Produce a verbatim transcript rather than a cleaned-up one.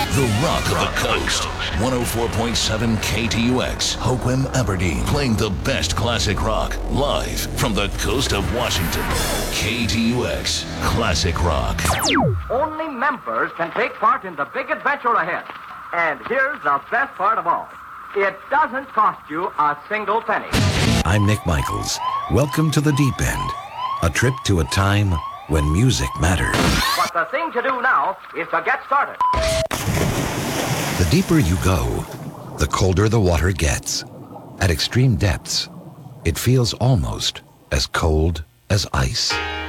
The rock of the coast. one oh four point seven K T U X, Hoquiam, Aberdeen. Playing the best classic rock live from the coast of Washington. K T U X, Classic Rock. Only members can take part in the big adventure ahead. And here's the best part of all. It doesn't cost you a single penny. I'm Nick Michaels. Welcome to the Deep End. A trip to a time when music mattered. But the thing to do now is to get started. The deeper you go, the colder the water gets. At extreme depths, it feels almost as cold as ice.